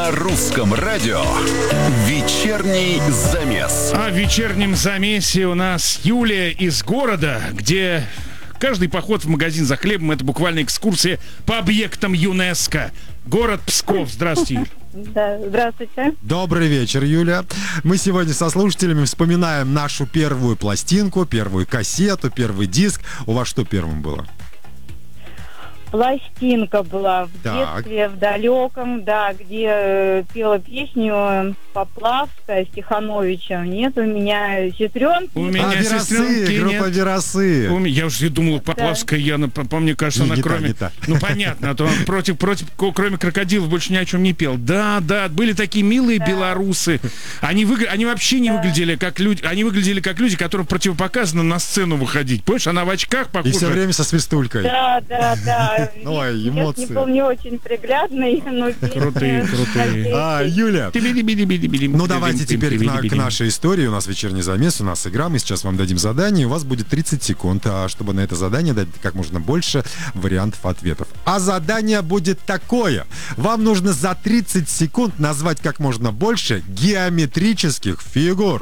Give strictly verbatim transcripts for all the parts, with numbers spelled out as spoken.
На русском радио вечерний замес. А в вечернем замесе у нас Юлия из города, где каждый поход в магазин за хлебом — это буквально экскурсия по объектам ЮНЕСКО. Город Псков. Здравствуйте, Юль. Да, здравствуйте. Добрый вечер, Юля. Мы сегодня со слушателями вспоминаем нашу первую пластинку, первую кассету, первый диск. У вас что первым было? Пластинка была в Так. детстве, в далеком, да, где э, пела песню Поплавская с Тихановичем. Нет, у меня сестренки. У меня а, сестренки Веросы, группа нет. Веросы. У меня- Я уже думал, Поплавская, я, ну, по, по мне кажется, Не, она не та, кроме... не та. Ну, понятно, а то он против, против, ко- кроме крокодилов больше ни о чем не пел. Да, да, были такие милые белорусы. Они, выгля- они вообще не выглядели как люди, они выглядели как люди, которым противопоказано на сцену выходить. Помнишь, она в очках И похожа. все время со свистулькой. Да, да, да. Ой, Я эмоции. не помню, очень приглядный, но песня Крутые, крутые. А, Юля, ну Ну, давайте теперь к, на- к нашей истории. У нас вечерний замес, у нас игра. Мы сейчас вам дадим задание. У вас будет тридцать секунд, а чтобы на это задание дать как можно больше вариантов ответов. А задание будет такое. Вам нужно за тридцать секунд назвать как можно больше геометрических фигур.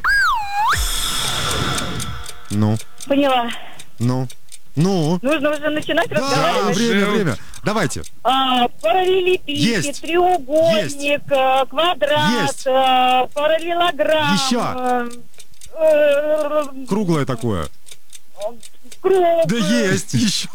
Ну, Поняла. ну, ну. Нужно уже начинать Да, разговаривать. время, время. Давайте. А, параллелепипед, Есть. треугольник, э, квадрат, Есть. э, параллелограмм. Еще. э, э, Круглое такое. Круг. Да есть еще.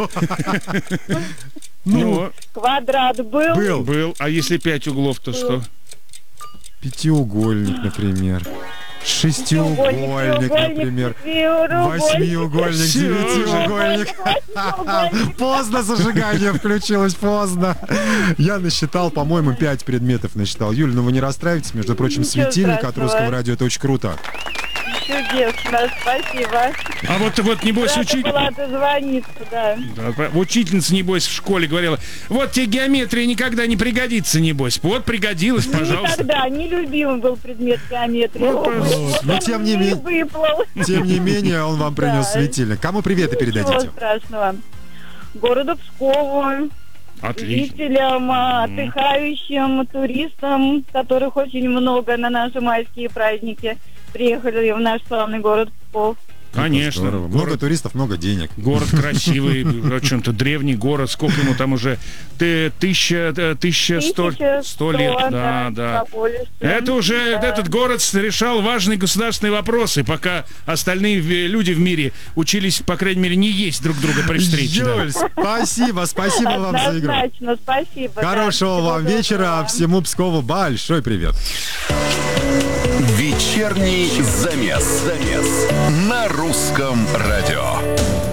Ну, Квадрат был. Был. был. А если пять углов, то что? Пятиугольник, например. Шестиугольник, например. Восьмиугольник, Всё. девятиугольник. Поздно зажигание включилось, поздно. Я насчитал, по-моему, пять предметов насчитал. Юль, ну вы не расстраивайтесь, между прочим, Ничего светильник от страшного. русского радио, это очень круто. Чудесно, спасибо. А вот, вот небось, Рада учитель... была дозвониться, да. Да, учительница, небось, в школе говорила: вот тебе геометрия никогда не пригодится, небось. Вот пригодилась, пожалуйста. Никогда нелюбимый был предмет геометрии. Ну, Ой, пожалуйста. Но тем не мне менее- выплыл. Тем не менее, он вам принес Да. светильник. Кому приветы Ничего передадите? страшного. Городу Пскову, Отлично. жителям, а, отдыхающим, туристам, которых очень много на наши майские праздники приехали в наш славный город Псков. Конечно. Здорово. Много Город, туристов, много денег. город красивый, о чем-то древний город. Сколько ему там уже? Ты, тысяча, э, тысяча сто, Тысяча сто лет. Да, да. побольше. Это уже Да. этот город решал важные государственные вопросы, пока остальные в- люди в мире учились, по крайней мере, не есть друг друга при встрече. да. Юль, спасибо, спасибо вам за игру. Однозначно, спасибо. да. Хорошего Всего вам вечера, доброго. всему Пскову большой привет. Вечерний замес. Замес. На русском радио.